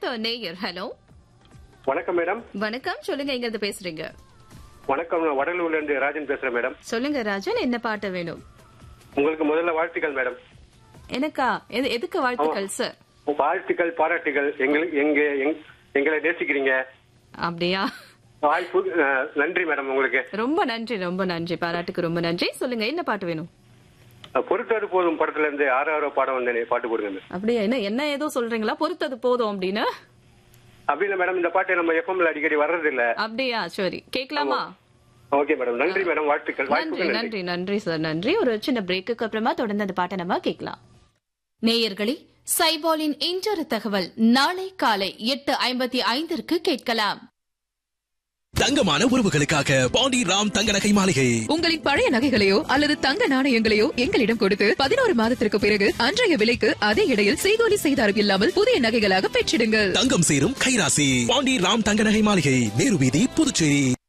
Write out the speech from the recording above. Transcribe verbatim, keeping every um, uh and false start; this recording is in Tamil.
அடுத்த நேயர். ஹலோ, வணக்கம் மேடம். வணக்கம். சொல்லுங்க, எங்க இருந்து பேசுறீங்க? வணக்கம், நான் வடலூர்ல இருந்து ராஜன் பேசுறேன் மேடம். சொல்லுங்க ராஜன், என்ன பாட்டு வேணும்? உங்களுக்கு முதல்ல வாழ்த்துக்கள் மேடம். எனக்கா? எது- எதுக்கு வாழ்த்துக்கள் சார்? வாழ்த்துக்கள், பாராட்டுகள். எங்களுக்கு எங்க எங்- எங்களை நேசிக்கிறீங்க. அப்படியா? வாய்ப்பு அஹ், நன்றி மேடம் உங்களுக்கு. ரொம்ப நன்றி, ரொம்ப நன்றி. பாராட்டுக்கு ரொம்ப நன்றி. சொல்லுங்க, என்ன பாட்டு வேணும்? அஹ், பொறுத்தது போதும் படத்துல இருந்து ஆறாயிரம் பாடம் வந்தேனே பாட்டு போடுங்க மேம். அப்படியா? என்ன என்ன ஏதோ சொல்றீங்களா? பொறுத்தது போதும் அப்படின்னு? அப்படி இல்ல மேடம், இந்த பாட்டு நம்ம எஃப்எம்ல அடிக்கடி வர்றது இல்ல. அப்படியா? சரி, கேட்கலாமா? ஓகே மேடம், நன்றி மேடம். வாழ்த்துக்கள். நன்றி வாய்ப்புக்கு நன்றி. நன்றி நன்றி சார், நன்றி. ஒரு சின்ன பிரேக்குக்கு அப்புறமா தொடர்ந்து அந்த பாட்டை நம்ம கேட்கலாம். நேயர்களே, சைபாலின் இன்றொரு தகவல் நாளை காலை எட்டு ஐம்பத்தி ஐந்திற்கு கேட்கலாம். தங்கமான உறவுகளுக்காக பாண்டி ராம் தங்க நகை மாளிகை. உங்களின் பழைய நகைகளையோ அல்லது தங்க நாணயங்களையோ எங்களிடம் கொடுத்து பதினோரு மாதத்திற்கு பிறகு அன்றைய விலைக்கு அதே இடையில் செய்கூலி செய்தாரம் இல்லாமல் புதிய நகைகளாக பெற்றிடுங்கள். தங்கம் சேரும் கைராசி பாண்டி ராம் தங்க நகை மாளிகை, நேரு வீதி, புதுச்சேரி.